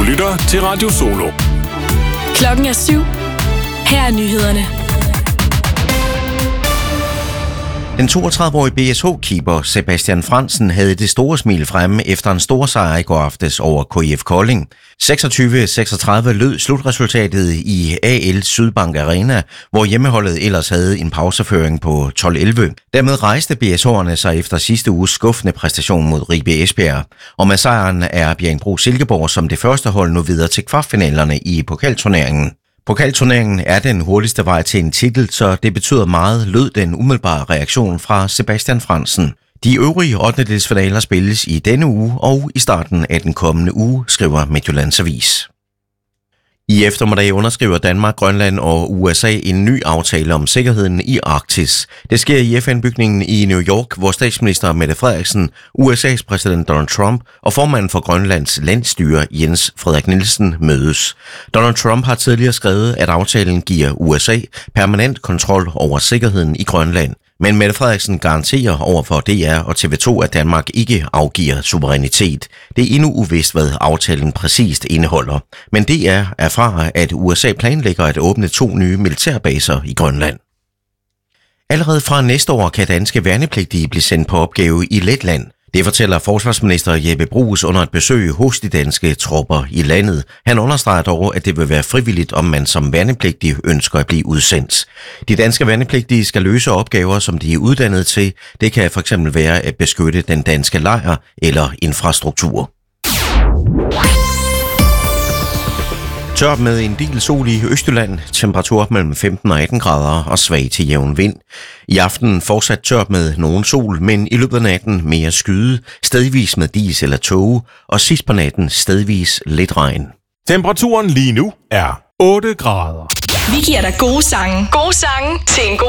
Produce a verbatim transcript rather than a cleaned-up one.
lytter til Radio Solo. Klokken er syv. Her er nyhederne. Den toogtredive-årige B S H-keeper Sebastian Frandsen havde det store smil fremme efter en stor sejr i går aftes over K I F Kolding. seksogtyve seksogtredive lød slutresultatet i A L Sydbank Arena, hvor hjemmeholdet ellers havde en pauseføring på tolv elleve. Dermed rejste B S H'erne sig efter sidste uges skuffende præstation mod Ribe Esbjerg. Og med sejren er Bjerringbro Silkeborg som det første hold nu videre til kvartfinalerne i pokalturneringen. Pokalturneringen er den hurtigste vej til en titel, så det betyder meget, lød den umiddelbare reaktion fra Sebastian Frandsen. De øvrige ottendedelsfinaler spilles i denne uge og i starten af den kommende uge, skriver Midtjyllands Avis. I eftermiddag underskriver Danmark, Grønland og U S A en ny aftale om sikkerheden i Arktis. Det sker i F N-bygningen i New York, hvor statsminister Mette Frederiksen, U S A's præsident Donald Trump og formanden for Grønlands landsstyre Jens Frederik Nielsen mødes. Donald Trump har tidligere skrevet, at aftalen giver U S A permanent kontrol over sikkerheden i Grønland. Men Mette Frederiksen garanterer over for D R og T V to, at Danmark ikke afgiver suverænitet. Det er endnu uvist, hvad aftalen præcist indeholder. Men D R erfarer, at U S A planlægger at åbne to nye militærbaser i Grønland. Allerede fra næste år kan danske værnepligtige blive sendt på opgave i Letland. Det fortæller forsvarsminister Jeppe Bruus under et besøg hos de danske tropper i landet. Han understreger dog, at det vil være frivilligt, om man som værnepligtig ønsker at blive udsendt. De danske værnepligtige skal løse opgaver, som de er uddannet til. Det kan fx være at beskytte den danske lejr eller infrastruktur. Tørt med en del sol i Østjylland, temperatur mellem femten og atten grader og svag til jævn vind. I aften fortsat tørt med nogen sol, men i løbet af natten mere skyde, stedvis med dis eller tåge, og sidst på natten stedvis lidt regn. Temperaturen lige nu er otte grader. Vi giver dig gode sange. Gode sange til en god